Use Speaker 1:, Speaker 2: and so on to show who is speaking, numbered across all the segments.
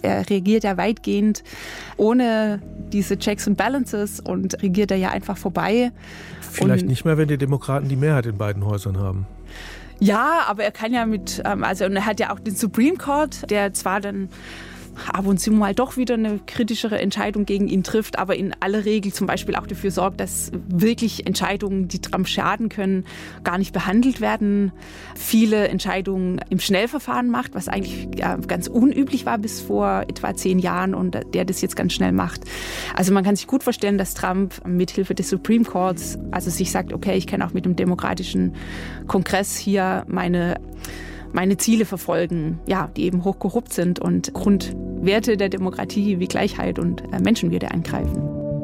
Speaker 1: Er regiert ja weitgehend ohne diese Checks und Balances und regiert er ja einfach vorbei.
Speaker 2: Vielleicht nicht mehr, wenn die Demokraten die Mehrheit in beiden Häusern haben.
Speaker 1: Ja, aber er kann ja und er hat ja auch den Supreme Court, der zwar dann ab und zu mal doch wieder eine kritischere Entscheidung gegen ihn trifft, aber in aller Regel zum Beispiel auch dafür sorgt, dass wirklich Entscheidungen, die Trump schaden können, gar nicht behandelt werden. Viele Entscheidungen im Schnellverfahren macht, was eigentlich ganz unüblich war bis vor etwa 10 Jahren und der das jetzt ganz schnell macht. Also man kann sich gut vorstellen, dass Trump mithilfe des Supreme Courts also sich sagt, okay, ich kann auch mit dem demokratischen Kongress hier meine Ziele verfolgen, ja, die eben hochkorrupt sind und Grundwerte der Demokratie wie Gleichheit und Menschenwürde angreifen.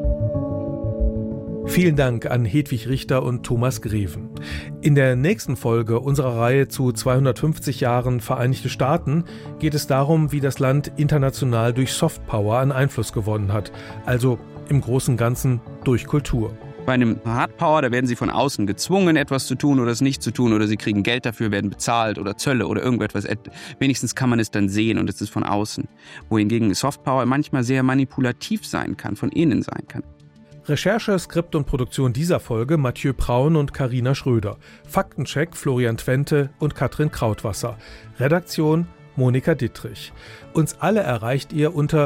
Speaker 2: Vielen Dank an Hedwig Richter und Thomas Greven. In der nächsten Folge unserer Reihe zu 250 Jahren Vereinigte Staaten geht es darum, wie das Land international durch Softpower an Einfluss gewonnen hat, also im Großen und Ganzen durch Kultur.
Speaker 3: Bei einem Hardpower, da werden sie von außen gezwungen, etwas zu tun oder es nicht zu tun, oder sie kriegen Geld dafür, werden bezahlt oder Zölle oder irgendetwas. Wenigstens kann man es dann sehen und es ist von außen. Wohingegen Softpower manchmal sehr manipulativ sein kann, von innen sein kann.
Speaker 2: Recherche, Skript und Produktion dieser Folge Mathieu Braun und Carina Schröder. Faktencheck Florian Twente und Katrin Krautwasser. Redaktion Monika Dittrich. Uns alle erreicht ihr unter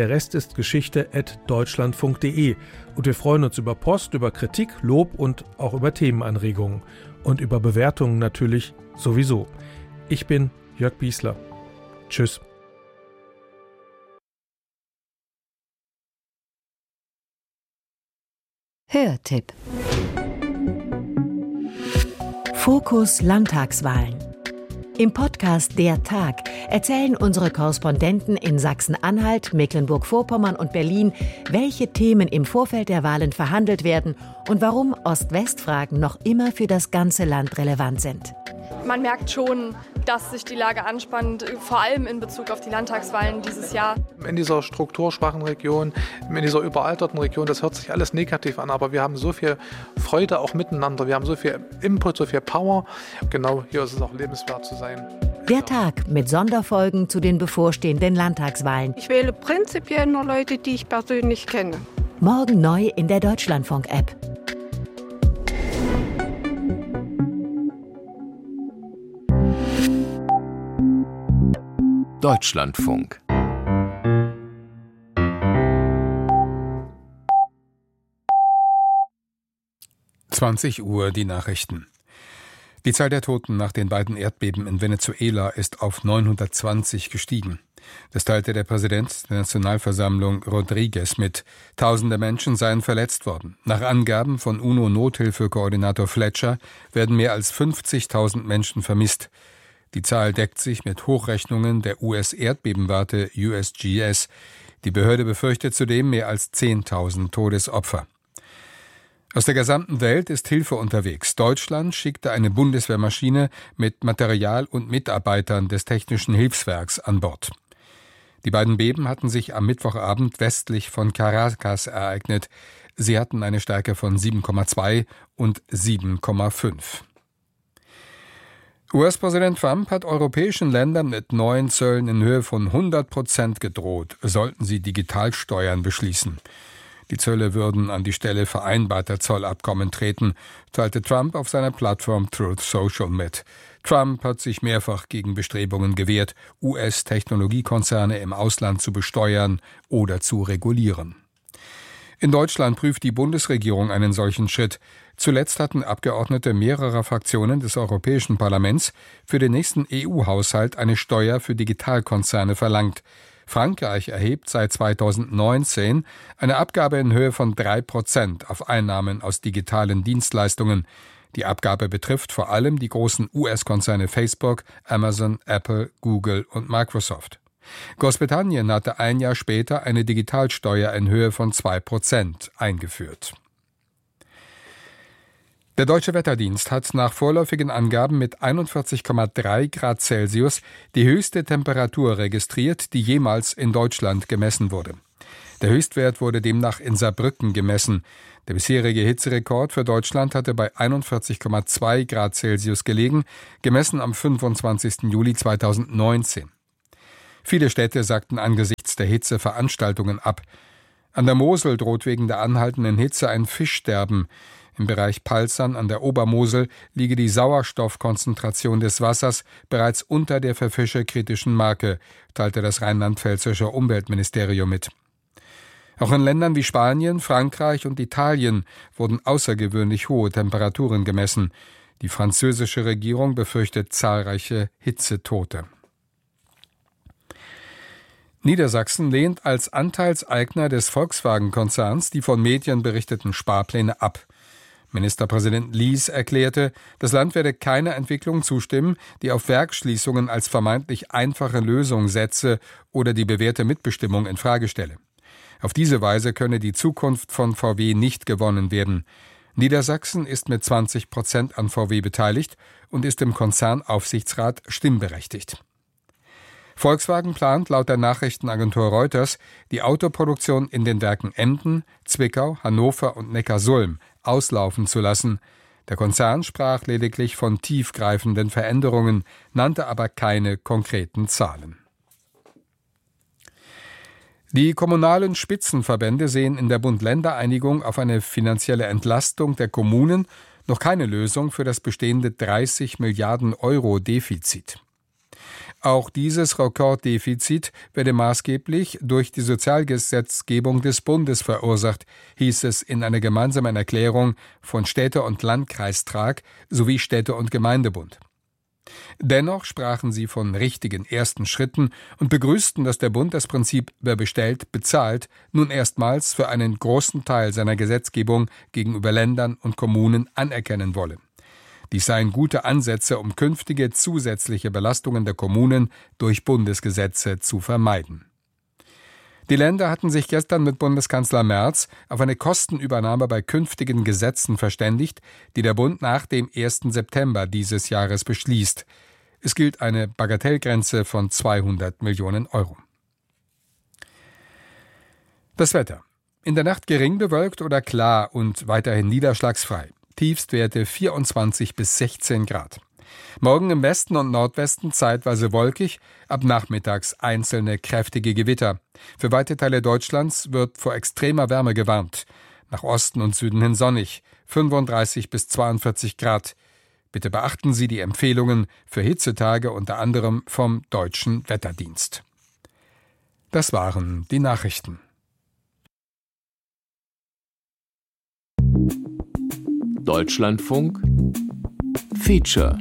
Speaker 2: derrestistgeschichte@deutschlandfunk.de und wir freuen uns über Post, über Kritik, Lob und auch über Themenanregungen und über Bewertungen natürlich sowieso. Ich bin Jörg Biesler. Tschüss.
Speaker 4: Hörtipp. Fokus Landtagswahlen. Im Podcast Der Tag erzählen unsere Korrespondenten in Sachsen-Anhalt, Mecklenburg-Vorpommern und Berlin, welche Themen im Vorfeld der Wahlen verhandelt werden und warum Ost-West-Fragen noch immer für das ganze Land relevant sind.
Speaker 5: Man merkt schon, dass sich die Lage anspannt, vor allem in Bezug auf die Landtagswahlen dieses Jahr.
Speaker 6: In dieser strukturschwachen Region, in dieser überalterten Region, das hört sich alles negativ an, aber wir haben so viel Freude auch miteinander, wir haben so viel Input, so viel Power. Genau, hier ist es auch lebenswert zu sein.
Speaker 4: Der Tag mit Sonderfolgen zu den bevorstehenden Landtagswahlen.
Speaker 7: Ich wähle prinzipiell nur Leute, die ich persönlich kenne.
Speaker 4: Morgen neu in der Deutschlandfunk-App.
Speaker 8: Deutschlandfunk. Uhr die Nachrichten. Die Zahl der Toten nach den beiden Erdbeben in Venezuela ist auf 920 gestiegen. Das teilte der Präsident der Nationalversammlung Rodriguez mit. Tausende Menschen seien verletzt worden. Nach Angaben von UNO-Nothilfekoordinator Fletcher werden mehr als 50.000 Menschen vermisst. Die Zahl deckt sich mit Hochrechnungen der US-Erdbebenwarte USGS. Die Behörde befürchtet zudem mehr als 10.000 Todesopfer. Aus der gesamten Welt ist Hilfe unterwegs. Deutschland schickte eine Bundeswehrmaschine mit Material und Mitarbeitern des Technischen Hilfswerks an Bord. Die beiden Beben hatten sich am Mittwochabend westlich von Caracas ereignet. Sie hatten eine Stärke von 7,2 und 7,5. US-Präsident Trump hat europäischen Ländern mit neuen Zöllen in Höhe von 100% gedroht, sollten sie Digitalsteuern beschließen. Die Zölle würden an die Stelle vereinbarter Zollabkommen treten, teilte Trump auf seiner Plattform Truth Social mit. Trump hat sich mehrfach gegen Bestrebungen gewehrt, US-Technologiekonzerne im Ausland zu besteuern oder zu regulieren. In Deutschland prüft die Bundesregierung einen solchen Schritt. Zuletzt hatten Abgeordnete mehrerer Fraktionen des Europäischen Parlaments für den nächsten EU-Haushalt eine Steuer für Digitalkonzerne verlangt. Frankreich erhebt seit 2019 eine Abgabe in Höhe von 3% auf Einnahmen aus digitalen Dienstleistungen. Die Abgabe betrifft vor allem die großen US-Konzerne Facebook, Amazon, Apple, Google und Microsoft. Großbritannien hatte ein Jahr später eine Digitalsteuer in Höhe von 2% eingeführt. Der Deutsche Wetterdienst hat nach vorläufigen Angaben mit 41,3 Grad Celsius die höchste Temperatur registriert, die jemals in Deutschland gemessen wurde. Der Höchstwert wurde demnach in Saarbrücken gemessen. Der bisherige Hitzerekord für Deutschland hatte bei 41,2 Grad Celsius gelegen, gemessen am 25. Juli 2019. Viele Städte sagten angesichts trotz der Hitze Veranstaltungen ab. An der Mosel droht wegen der anhaltenden Hitze ein Fischsterben. Im Bereich Palzern an der Obermosel liege die Sauerstoffkonzentration des Wassers bereits unter der für Fische kritischen Marke, teilte das rheinland-pfälzische Umweltministerium mit. Auch in Ländern wie Spanien, Frankreich und Italien wurden außergewöhnlich hohe Temperaturen gemessen. Die französische Regierung befürchtet zahlreiche Hitzetote. Niedersachsen lehnt als Anteilseigner des Volkswagen-Konzerns die von Medien berichteten Sparpläne ab. Ministerpräsident Lies erklärte, das Land werde keiner Entwicklung zustimmen, die auf Werksschließungen als vermeintlich einfache Lösung setze oder die bewährte Mitbestimmung in Frage stelle. Auf diese Weise könne die Zukunft von VW nicht gewonnen werden. Niedersachsen ist mit 20% an VW beteiligt und ist im Konzernaufsichtsrat stimmberechtigt. Volkswagen plant laut der Nachrichtenagentur Reuters, die Autoproduktion in den Werken Emden, Zwickau, Hannover und Neckarsulm auslaufen zu lassen. Der Konzern sprach lediglich von tiefgreifenden Veränderungen, nannte aber keine konkreten Zahlen. Die kommunalen Spitzenverbände sehen in der Bund-Länder-Einigung auf eine finanzielle Entlastung der Kommunen noch keine Lösung für das bestehende 30 Milliarden Euro Defizit. Auch dieses Rekorddefizit werde maßgeblich durch die Sozialgesetzgebung des Bundes verursacht, hieß es in einer gemeinsamen Erklärung von Städte- und Landkreistrag sowie Städte- und Gemeindebund. Dennoch sprachen sie von richtigen ersten Schritten und begrüßten, dass der Bund das Prinzip »Wer bestellt, bezahlt« nun erstmals für einen großen Teil seiner Gesetzgebung gegenüber Ländern und Kommunen anerkennen wolle. Dies seien gute Ansätze, um künftige zusätzliche Belastungen der Kommunen durch Bundesgesetze zu vermeiden. Die Länder hatten sich gestern mit Bundeskanzler Merz auf eine Kostenübernahme bei künftigen Gesetzen verständigt, die der Bund nach dem 1. September dieses Jahres beschließt. Es gilt eine Bagatellgrenze von 200 Millionen Euro. Das Wetter. In der Nacht gering bewölkt oder klar und weiterhin niederschlagsfrei. Tiefstwerte 24 bis 16 Grad. Morgen im Westen und Nordwesten zeitweise wolkig, ab nachmittags einzelne kräftige Gewitter. Für weite Teile Deutschlands wird vor extremer Wärme gewarnt. Nach Osten und Süden hin sonnig, 35 bis 42 Grad. Bitte beachten Sie die Empfehlungen für Hitzetage unter anderem vom Deutschen Wetterdienst. Das waren die Nachrichten.
Speaker 9: Deutschlandfunk Feature.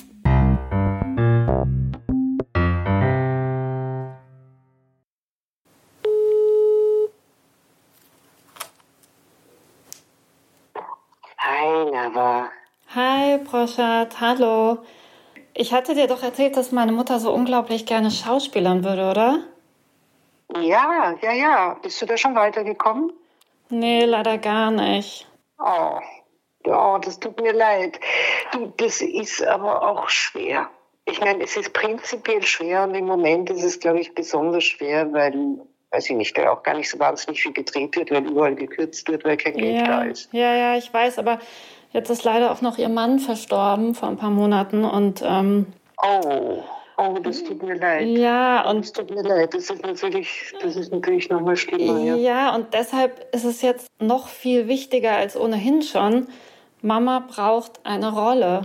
Speaker 10: Hi, Nava.
Speaker 11: Hi, Broschat, hallo. Ich hatte dir doch erzählt, dass meine Mutter so unglaublich gerne schauspielern würde, oder?
Speaker 10: Ja. Bist du da schon weitergekommen?
Speaker 11: Nee, leider gar nicht.
Speaker 10: Oh, das tut mir leid. Du, das ist aber auch schwer. Ich meine, es ist prinzipiell schwer und im Moment ist es, glaube ich, besonders schwer, weil, weiß ich nicht, auch gar nicht so wahnsinnig viel gedreht wird, weil überall gekürzt wird, weil kein Geld da ist.
Speaker 11: Ja, ich weiß, aber jetzt ist leider auch noch ihr Mann verstorben vor ein paar Monaten und
Speaker 10: Oh, das tut mir leid.
Speaker 11: Ja, und
Speaker 10: das tut mir leid. Das ist natürlich noch mal schlimmer.
Speaker 11: Ja, und deshalb ist es jetzt noch viel wichtiger als ohnehin schon. Mama braucht eine Rolle.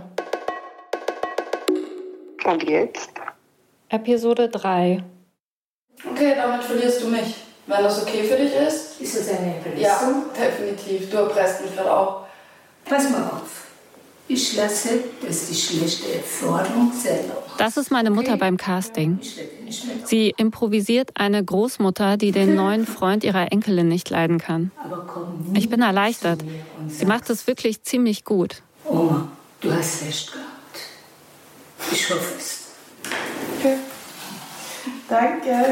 Speaker 10: Und jetzt?
Speaker 11: Episode 3.
Speaker 12: Okay, damit verlierst du mich. Wenn das okay für dich ist.
Speaker 13: Ist das eine Erpressung?
Speaker 12: Ja, definitiv. Du erpresst mich gerade auch.
Speaker 13: Pass mal auf. Ich lasse das Geschlecht der Forderung selber.
Speaker 11: Das ist meine Mutter beim Casting. Sie improvisiert eine Großmutter, die den neuen Freund ihrer Enkelin nicht leiden kann. Ich bin erleichtert. Sie macht es wirklich ziemlich gut.
Speaker 13: Oma, du hast recht gehabt. Ich hoffe es.
Speaker 12: Okay. Danke.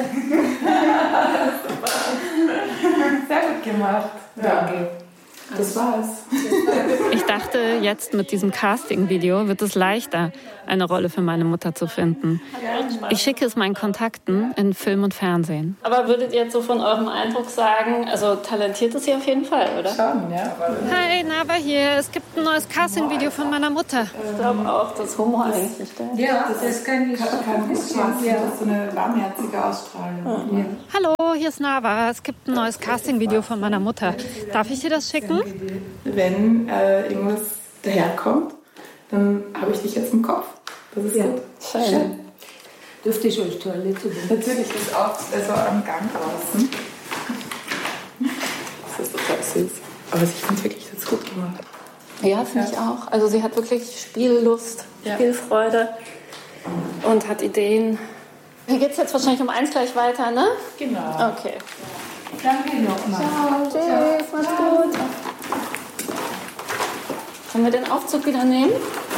Speaker 12: Sehr gut gemacht. Danke. Das war's.
Speaker 11: Ich dachte, jetzt mit diesem Casting-Video wird es leichter, eine Rolle für meine Mutter zu finden. Ich schicke es meinen Kontakten in Film und Fernsehen. Aber würdet ihr jetzt so von eurem Eindruck sagen, also talentiert ist sie auf jeden Fall, oder?
Speaker 12: Schon, ja.
Speaker 11: Hi, Nava hier. Es gibt ein neues Casting-Video von meiner Mutter. Ich glaube auch, dass Humor eigentlich nicht
Speaker 12: Ja, das kann ich. Das ist so eine warmherzige Ausstrahlung.
Speaker 11: Hallo, hier ist Nava. Es gibt ein neues Casting-Video von meiner Mutter. Darf ich dir das schicken?
Speaker 14: Wenn irgendwas daherkommt, dann habe ich dich jetzt im Kopf. Das ist gut.
Speaker 11: Schön.
Speaker 13: Dürfte ich euch Toilette gehen?
Speaker 14: Natürlich ist auch so am Gang draußen. Das ist total süß. Aber ich finde wirklich, das ist gut gemacht.
Speaker 11: Ja, finde ich auch. Also sie hat wirklich Spiellust, Spielfreude und hat Ideen. Hier geht es jetzt wahrscheinlich um 1 gleich weiter, ne?
Speaker 14: Genau.
Speaker 11: Okay.
Speaker 13: Danke nochmal.
Speaker 11: Ciao, tschüss, mach's gut. Können wir den Aufzug wieder nehmen?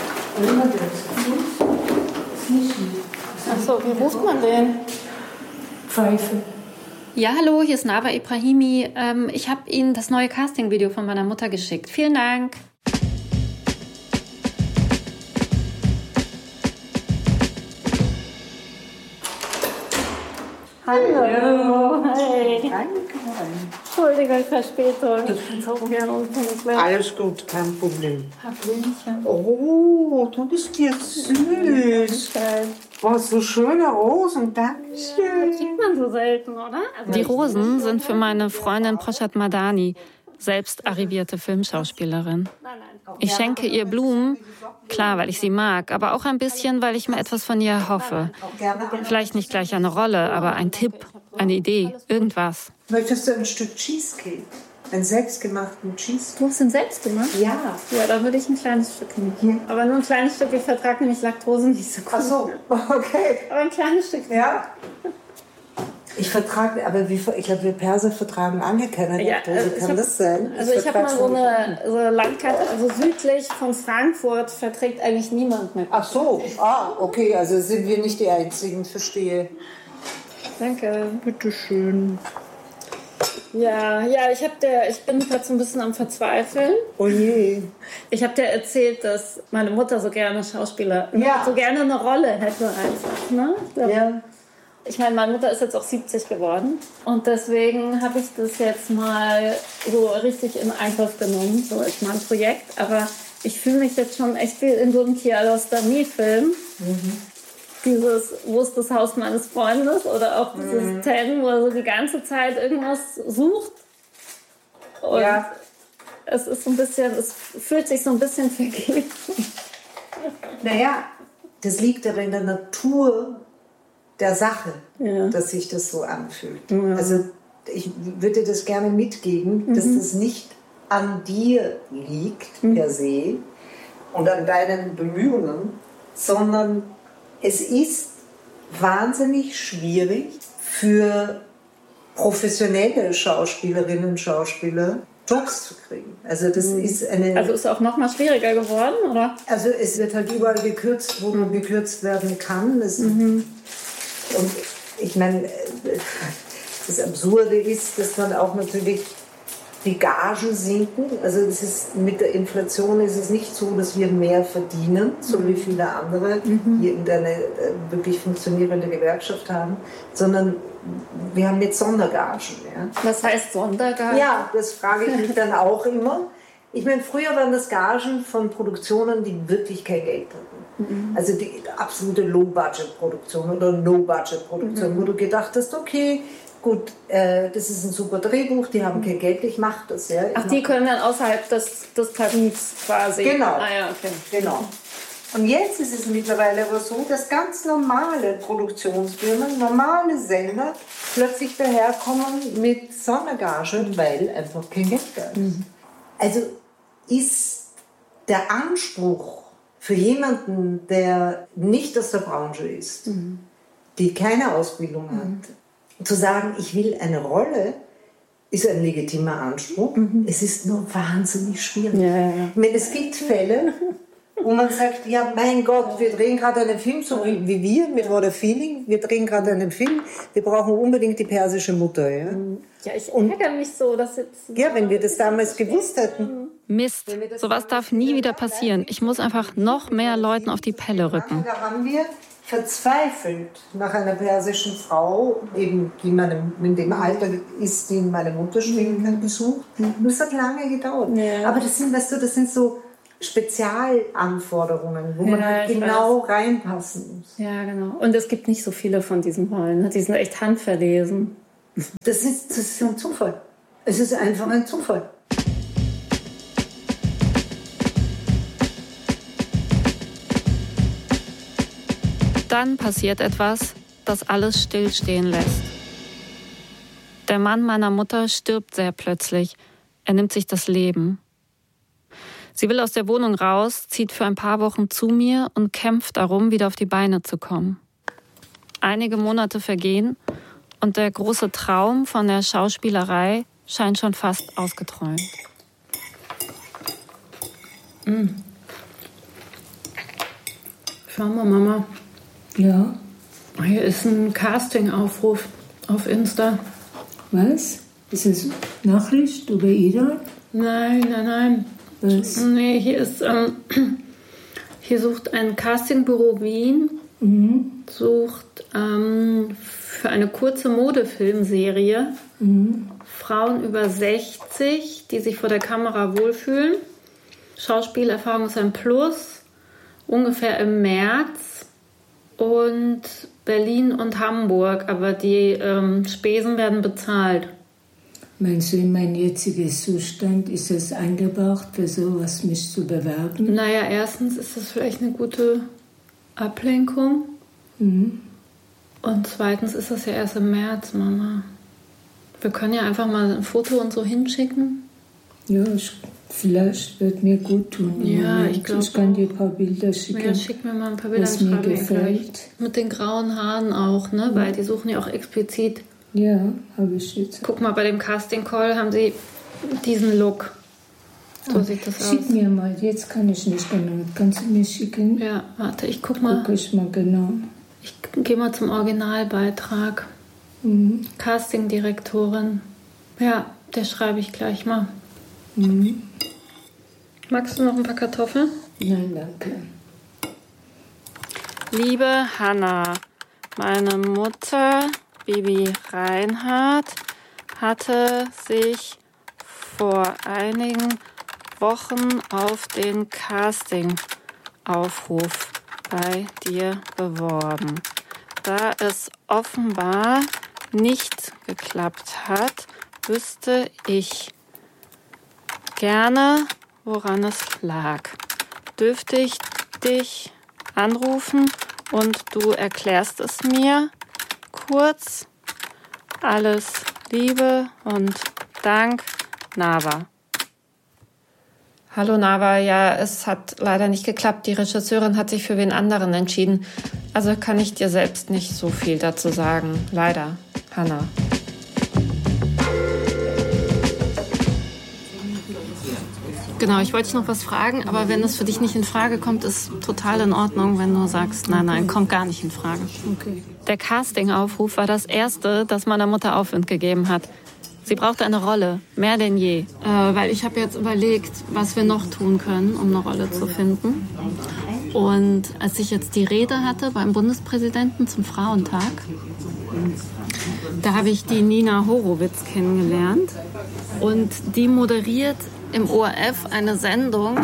Speaker 11: Achso, wie ruft man den?
Speaker 13: Pfeife.
Speaker 11: Ja, hallo, hier ist Nava Ibrahimi. Ich habe Ihnen das neue Casting-Video von meiner Mutter geschickt. Vielen Dank. Hallo. Hey. Entschuldige Verspätung. Ich bin so gerne unpünktlich.
Speaker 10: Alles gut, kein Problem. Oh, du bist ja süß. Was, so schöne Rosen, Dankeschön.
Speaker 11: Das sieht man so selten, oder? Die Rosen sind für meine Freundin Proshat Madani, selbst arrivierte Filmschauspielerin. Ich schenke ihr Blumen, klar, weil ich sie mag, aber auch ein bisschen, weil ich mir etwas von ihr hoffe. Vielleicht nicht gleich eine Rolle, aber ein Tipp, eine Idee, irgendwas.
Speaker 10: Möchtest du ein Stück Cheesecake? Einen selbstgemachten Cheesecake?
Speaker 11: Du hast ihn selbst gemacht?
Speaker 10: Ja.
Speaker 11: Ja, da würde ich ein kleines Stück nehmen. Aber nur ein kleines Stück, ich vertrage nämlich Laktose nicht so gut.
Speaker 10: Ach so, okay.
Speaker 11: Aber ein kleines Stück.
Speaker 10: Ja. Ich vertrage, aber ich glaube, wir Perser vertragen alle keine Laktose. Kann das sein?
Speaker 11: Also ich habe mal so eine Landkarte, also südlich von Frankfurt verträgt eigentlich niemand mit.
Speaker 10: Ach so, okay, also sind wir nicht die Einzigen, verstehe.
Speaker 11: Danke.
Speaker 10: Bitteschön.
Speaker 11: Ja, ich bin gerade so ein bisschen am Verzweifeln.
Speaker 10: Oh je.
Speaker 11: Ich habe dir erzählt, dass meine Mutter so gerne Schauspieler, so gerne eine Rolle hätte einfach. Ne?
Speaker 10: Ja.
Speaker 11: Ich meine, meine Mutter ist jetzt auch 70 geworden und deswegen habe ich das jetzt mal so richtig in Angriff genommen, so als mein Projekt. Aber ich fühle mich jetzt schon echt wie in so einem Kiarostami-Film. Dieses, wo ist das Haus meines Freundes? Oder auch dieses Ten, wo er so die ganze Zeit irgendwas sucht. Und es ist so ein bisschen, es fühlt sich so ein bisschen vergeben.
Speaker 10: Naja, das liegt aber in der Natur der Sache, dass sich das so anfühlt. Ja. Also ich würde das gerne mitgeben, dass das nicht an dir liegt per se und an deinen Bemühungen, sondern es ist wahnsinnig schwierig für professionelle Schauspielerinnen und Schauspieler Jobs zu kriegen. Also das ist
Speaker 11: Also ist es auch noch mal schwieriger geworden, oder?
Speaker 10: Also es wird halt überall gekürzt, wo man gekürzt werden kann. Und ich meine, das Absurde ist, dass dann auch natürlich die Gagen sinken. Also das ist, mit der Inflation ist es nicht so, dass wir mehr verdienen, so wie viele andere, die eine wirklich funktionierende Gewerkschaft haben, sondern wir haben jetzt Sondergagen. Ja.
Speaker 11: Was heißt Sondergagen?
Speaker 10: Ja, das frage ich mich dann auch immer. Ich meine, früher waren das Gagen von Produktionen, die wirklich kein Geld hatten. Also die absolute Low-Budget-Produktion oder No-Budget-Produktion, wo du gedacht hast, okay, gut, das ist ein super Drehbuch, die haben kein Geld, ich mache das. Ja.
Speaker 11: Ach, die können dann außerhalb des Tarifs quasi.
Speaker 10: Genau.
Speaker 11: Ah, ja, okay.
Speaker 10: Genau. Und jetzt ist es mittlerweile aber so, dass ganz normale Produktionsfirmen, normale Sender plötzlich daherkommen mit Sondergagen, weil einfach kein Geld da ist. Also ist der Anspruch für jemanden, der nicht aus der Branche ist, die keine Ausbildung hat, zu sagen, ich will eine Rolle, ist ein legitimer Anspruch. Es ist nur wahnsinnig schwierig.
Speaker 11: Ja.
Speaker 10: Ich meine, es gibt Fälle, wo man sagt, ja, mein Gott, wir drehen gerade einen Film, so wie wir mit What a Feeling, wir drehen gerade einen Film, wir brauchen unbedingt die persische Mutter. Ja,
Speaker 11: ja, ich ärgere mich so, dass jetzt...
Speaker 10: Ja, wenn wir das damals gewusst hätten.
Speaker 11: Mist, sowas darf nie wieder passieren. Ich muss einfach noch mehr Leuten auf die Pelle rücken.
Speaker 10: Da haben wir verzweifelt nach einer persischen Frau, eben die in dem Alter ist, die meine Mutter spielen kann, gesucht. Das hat lange gedauert. Ja. Aber das sind so Spezialanforderungen, wo man halt genau reinpassen muss.
Speaker 11: Ja, genau. Und es gibt nicht so viele von diesen Rollen. Die sind echt handverlesen.
Speaker 13: Das ist ein Zufall. Es ist einfach ein Zufall.
Speaker 11: Dann passiert etwas, das alles stillstehen lässt. Der Mann meiner Mutter stirbt sehr plötzlich. Er nimmt sich das Leben. Sie will aus der Wohnung raus, zieht für ein paar Wochen zu mir und kämpft darum, wieder auf die Beine zu kommen. Einige Monate vergehen und der große Traum von der Schauspielerei scheint schon fast ausgeträumt.
Speaker 15: Schau mal, Mama.
Speaker 13: Ja?
Speaker 15: Hier ist ein Casting-Aufruf auf Insta.
Speaker 13: Was? Ist es Nachricht über Ida?
Speaker 15: Nein.
Speaker 13: Was?
Speaker 15: Nee, hier sucht ein Castingbüro Wien, sucht für eine kurze Modefilmserie Frauen über 60, die sich vor der Kamera wohlfühlen. Schauspielerfahrung ist ein Plus, ungefähr im März. Und Berlin und Hamburg, aber die Spesen werden bezahlt.
Speaker 13: Meinst du, in mein jetziges Zustand ist es angebracht, für sowas mich zu bewerben?
Speaker 15: Naja, erstens ist das vielleicht eine gute Ablenkung. Und zweitens ist das ja erst im März, Mama. Wir können ja einfach mal ein Foto und so hinschicken.
Speaker 13: Ja, vielleicht wird mir gut tun.
Speaker 15: Ja, ich glaube.
Speaker 13: Ich kann dir ein paar Bilder schicken.
Speaker 15: Ja, schick mir mal ein paar Bilder,
Speaker 13: was mir gefällt.
Speaker 15: Mit den grauen Haaren auch, ne? Weil die suchen ja auch explizit.
Speaker 13: Ja, habe ich jetzt.
Speaker 15: Guck mal, bei dem Casting-Call haben sie diesen Look. So sieht das aus.
Speaker 13: Schick mir mal, jetzt kann ich nicht genau. Kannst du mir schicken?
Speaker 15: Ja, warte, ich guck mal.
Speaker 13: Guck ich mal genau.
Speaker 15: Ich gehe mal zum Originalbeitrag. Castingdirektorin. Ja, der schreibe ich gleich mal. Magst du noch ein paar Kartoffeln?
Speaker 13: Nein, danke.
Speaker 11: Liebe Hanna, meine Mutter, Bibi Reinhardt, hatte sich vor einigen Wochen auf den Casting-Aufruf bei dir beworben. Da es offenbar nicht geklappt hat, wüsste ich gerne, woran es lag. Dürfte ich dich anrufen und du erklärst es mir kurz? Alles Liebe und Dank, Nava. Hallo Nava, ja, es hat leider nicht geklappt. Die Regisseurin hat sich für wen anderen entschieden. Also kann ich dir selbst nicht so viel dazu sagen. Leider, Hanna. Genau, ich wollte dich noch was fragen, aber wenn es für dich nicht in Frage kommt, ist total in Ordnung, wenn du sagst, nein, kommt gar nicht in Frage.
Speaker 13: Okay.
Speaker 11: Der Casting-Aufruf war das erste, das meiner Mutter Aufwind gegeben hat. Sie brauchte eine Rolle, mehr denn je. Weil ich habe jetzt überlegt, was wir noch tun können, um eine Rolle zu finden. Und als ich jetzt die Rede hatte beim Bundespräsidenten zum Frauentag, da habe ich die Nina Horowitz kennengelernt. Und die moderiert im ORF eine Sendung,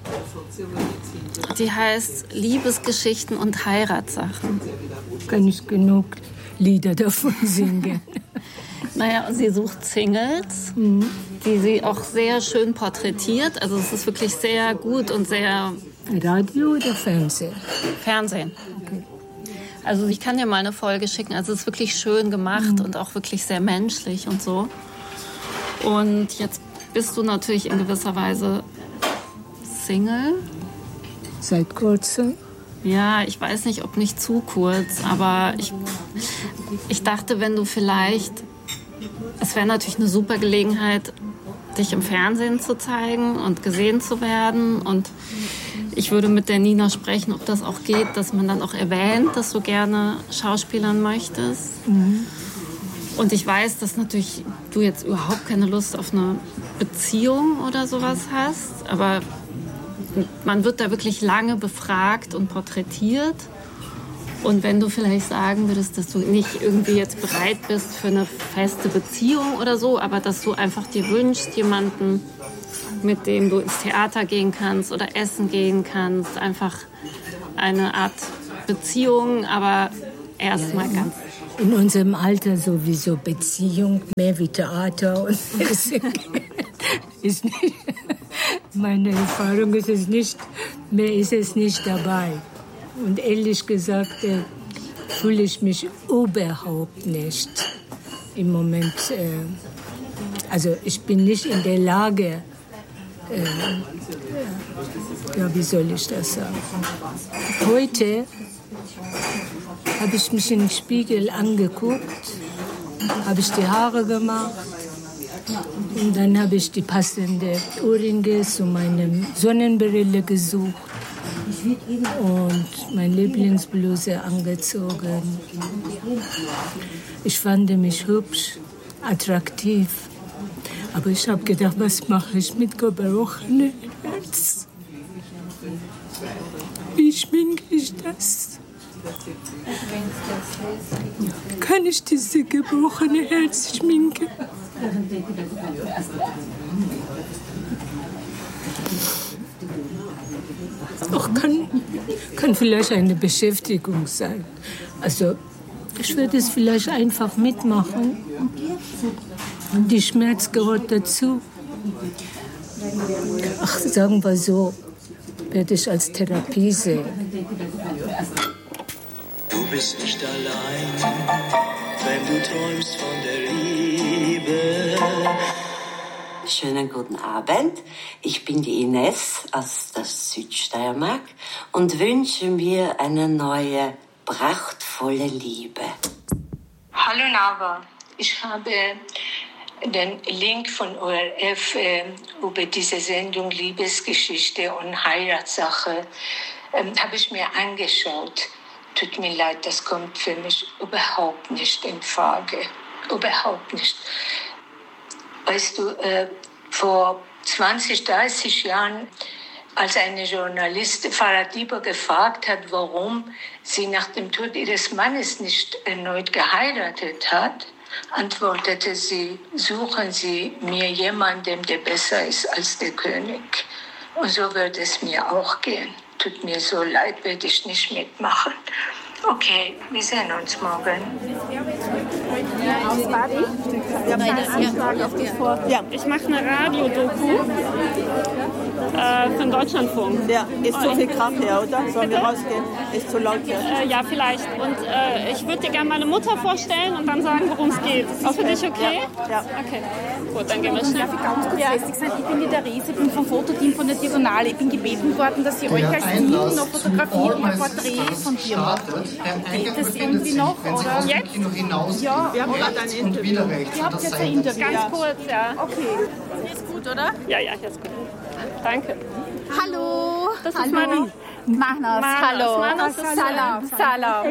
Speaker 11: die heißt Liebesgeschichten und Heiratssachen.
Speaker 13: Kann ich genug Lieder davon singen?
Speaker 11: Naja, sie sucht Singles, die sie auch sehr schön porträtiert. Also es ist wirklich sehr gut und sehr...
Speaker 13: Radio oder Fernsehen?
Speaker 11: Fernsehen. Okay. Also ich kann dir mal eine Folge schicken. Also es ist wirklich schön gemacht und auch wirklich sehr menschlich und so. Und jetzt bist du natürlich in gewisser Weise Single.
Speaker 13: Seit kurzem?
Speaker 11: Ja, ich weiß nicht, ob nicht zu kurz, aber ich dachte, wenn du vielleicht... Es wäre natürlich eine super Gelegenheit, dich im Fernsehen zu zeigen und gesehen zu werden. Und ich würde mit der Nina sprechen, ob das auch geht, dass man dann auch erwähnt, dass du gerne schauspielern möchtest. Und ich weiß, dass natürlich du jetzt überhaupt keine Lust auf eine Beziehung oder sowas hast. Aber man wird da wirklich lange befragt und porträtiert. Und wenn du vielleicht sagen würdest, dass du nicht irgendwie jetzt bereit bist für eine feste Beziehung oder so, aber dass du einfach dir wünschst, jemanden, mit dem du ins Theater gehen kannst oder essen gehen kannst, einfach eine Art Beziehung, aber erstmal ganz
Speaker 13: In unserem Alter sowieso Beziehung, mehr wie Theater und ist nicht. Meine Erfahrung ist es nicht, mehr ist es nicht dabei. Und ehrlich gesagt fühle ich mich überhaupt nicht im Moment. Also ich bin nicht in der Lage, wie soll ich das sagen? Heute habe ich mich in den Spiegel angeguckt, habe ich die Haare gemacht und dann habe ich die passende Ohrringe zu meiner Sonnenbrille gesucht und meine Lieblingsbluse angezogen. Ich fand mich hübsch, attraktiv, aber ich habe gedacht, was mache ich mit gebrochenem Herz? Wie schminke ich das? Kann ich diese gebrochene Herz schminken? Auch kann vielleicht eine Beschäftigung sein. Also ich würde es vielleicht einfach mitmachen. Die Schmerz gehört dazu. Ach, sagen wir so, werde ich als Therapie sehen.
Speaker 16: Du bist nicht allein, wenn du träumst von der Liebe.
Speaker 17: Schönen guten Abend. Ich bin die Ines aus der Südsteiermark und wünsche mir eine neue, prachtvolle Liebe.
Speaker 18: Hallo Nava, ich habe den Link von ORF über diese Sendung Liebesgeschichte und Heiratssache habe ich mir angeschaut. Tut mir leid, das kommt für mich überhaupt nicht in Frage. Überhaupt nicht. Weißt du, vor 20, 30 Jahren, als eine Journalistin Farah Diba gefragt hat, warum sie nach dem Tod ihres Mannes nicht erneut geheiratet hat, antwortete sie, suchen Sie mir jemanden, der besser ist als der König. Und so wird es mir auch gehen. Tut mir so leid, werde ich nicht mitmachen. Okay, wir sehen uns morgen.
Speaker 11: Ich mache eine Radiodoku für den Deutschlandfunk.
Speaker 19: Ja, ist zu viel Krach hier, oder? Sollen wir rausgehen? Ist zu laut hier.
Speaker 11: Ja, vielleicht. Und ich würde dir gerne meine Mutter vorstellen und dann sagen, worum es geht. Ist das für dich okay?
Speaker 19: Ja.
Speaker 11: Okay. Gut, dann gehen wir schnell.
Speaker 20: Darf ich ganz kurz festig sein? Ich bin die Therese, ich bin vom Fototeam von der Diagonale. Ich bin gebeten worden, dass Sie euch als Team noch fotografieren und ein Porträt von dir machen. Geht das irgendwie noch? Oder?
Speaker 11: Jetzt?
Speaker 20: Ja,
Speaker 19: wir haben gerade ein Interview.
Speaker 20: Ihr habt jetzt ein Interview.
Speaker 11: Ganz kurz, ja.
Speaker 20: Okay. Ist gut, oder?
Speaker 11: Ja, hier ist gut. Danke.
Speaker 20: Hallo.
Speaker 11: Das ist meine...
Speaker 20: Mahnaz. Hallo.
Speaker 11: Salam.
Speaker 20: Salam.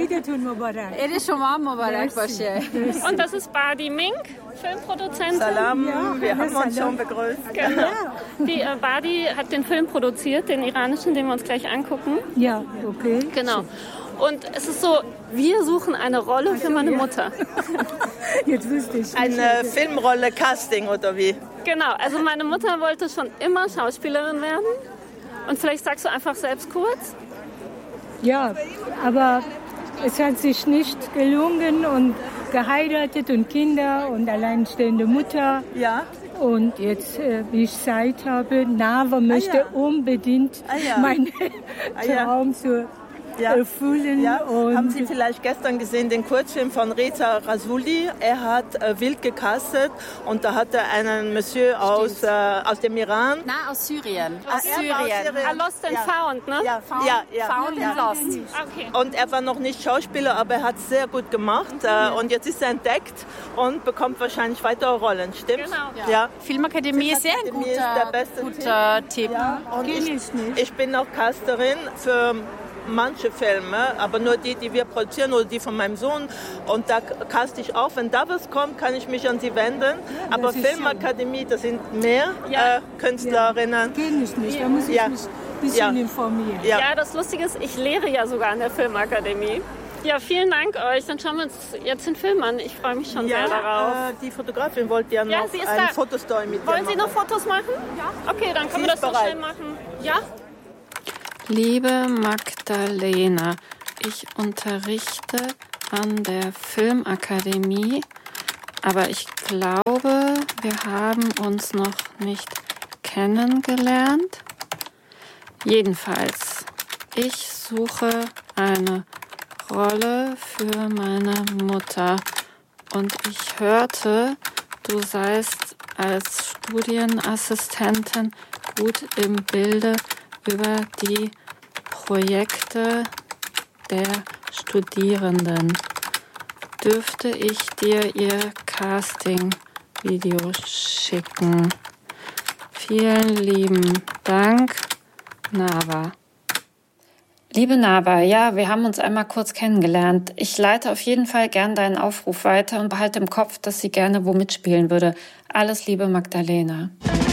Speaker 11: Und das ist Badi Mink, Filmproduzentin.
Speaker 19: Salam, ja, wir haben uns schon begrüßt.
Speaker 11: Genau. Die Badi hat den Film produziert, den iranischen, den wir uns gleich angucken.
Speaker 13: Ja, okay.
Speaker 11: Genau. Und es ist so, wir suchen eine Rolle für meine Mutter.
Speaker 13: Jetzt wüsste ich.
Speaker 19: Eine Filmrolle, Casting oder wie?
Speaker 11: Genau, also meine Mutter wollte schon immer Schauspielerin werden. Und vielleicht sagst du einfach selbst kurz?
Speaker 13: Ja, aber es hat sich nicht gelungen und geheiratet und Kinder und alleinstehende Mutter.
Speaker 19: Ja.
Speaker 13: Und jetzt, wie ich Zeit habe, Nava möchte unbedingt meinen Traum zu erfüllen.
Speaker 19: Ja.
Speaker 13: Und
Speaker 19: haben Sie vielleicht gestern gesehen den Kurzfilm von Reza Rasouli? Er hat wild gecastet und da hat er einen Monsieur aus dem Iran.
Speaker 20: Na, aus Syrien.
Speaker 19: Aus Syrien.
Speaker 11: Lost and Found, ne?
Speaker 20: Found and Lost.
Speaker 11: Okay.
Speaker 19: Und er war noch nicht Schauspieler, aber er hat es sehr gut gemacht. Und jetzt ist er entdeckt und bekommt wahrscheinlich weitere Rollen, stimmt's?
Speaker 11: Genau.
Speaker 19: Ja.
Speaker 20: Filmakademie ist sehr ein guter Tipp.
Speaker 19: Ja. Und ich bin auch Casterin für manche Filme, aber nur die wir produzieren oder die von meinem Sohn. Und da caste ich auch. Wenn da was kommt, kann ich mich an Sie wenden. Aber Filmakademie, das sind mehr Künstlerinnen.
Speaker 13: Kenne ich nicht, da muss ich mich ein bisschen informieren.
Speaker 11: Ja, das Lustige ist, ich lehre ja sogar an der Filmakademie. Ja, vielen Dank euch. Dann schauen wir uns jetzt den Film an. Ich freue mich schon sehr darauf.
Speaker 19: Die Fotografin wollte ja noch ein Fotostory mit dir
Speaker 11: Wollen Sie noch Fotos machen? Ja. Okay, dann können wir das noch schnell machen. Ja? Liebe Magdalena, ich unterrichte an der Filmakademie, aber ich glaube, wir haben uns noch nicht kennengelernt. Jedenfalls, ich suche eine Rolle für meine Mutter und ich hörte, du seist als Studienassistentin gut im Bilde über die Projekte der Studierenden. Dürfte ich dir ihr Casting-Video schicken? Vielen lieben Dank, Nava. Liebe Nava, ja, wir haben uns einmal kurz kennengelernt. Ich leite auf jeden Fall gern deinen Aufruf weiter und behalte im Kopf, dass sie gerne wo mitspielen würde. Alles Liebe, Magdalena.